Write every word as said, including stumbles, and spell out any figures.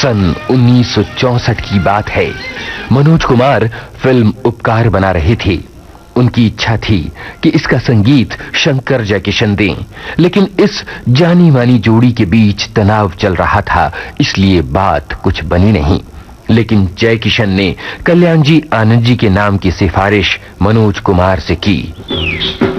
सन उन्नीस सौ चौसठ की बात है। मनोज कुमार फिल्म उपकार बना रहे थे। उनकी इच्छा थी कि इसका संगीत शंकर जयकिशन दें, लेकिन इस जानी मानी जोड़ी के बीच तनाव चल रहा था, इसलिए बात कुछ बनी नहीं। लेकिन जयकिशन ने कल्याण जी आनंद जी के नाम की सिफारिश मनोज कुमार से की।